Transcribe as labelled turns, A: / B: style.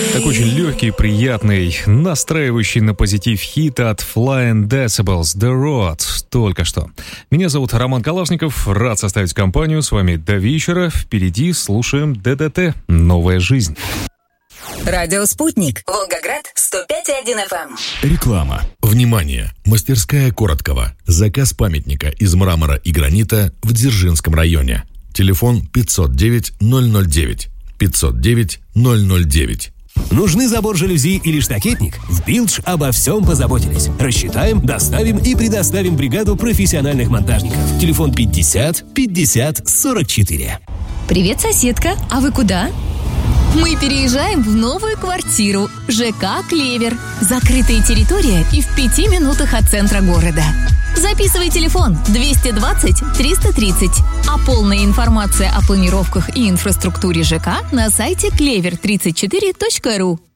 A: Такой очень легкий, приятный, настраивающий на позитив хит от Flying Decibels The Road только что. Меня зовут Роман Калашников, рад составить компанию, с вами до вечера. Впереди слушаем ДДТ «Новая жизнь».
B: Радио «Спутник», Волгоград, 105,1 FM.
C: Реклама. Внимание! Мастерская Короткова. Заказ памятника из мрамора и гранита в Дзержинском районе. Телефон 509-009. 509-009.
D: Нужны забор жалюзи или штакетник? В Билдж обо всем позаботились. Рассчитаем, доставим и предоставим бригаду профессиональных монтажников. Телефон 50 50 44.
E: Привет, соседка. А вы куда? Мы переезжаем в новую квартиру. ЖК «Клевер». Закрытая территория и в 5 минутах от центра города. Записывай телефон 220-330. А полная информация о планировках и инфраструктуре ЖК на сайте clever34.ru.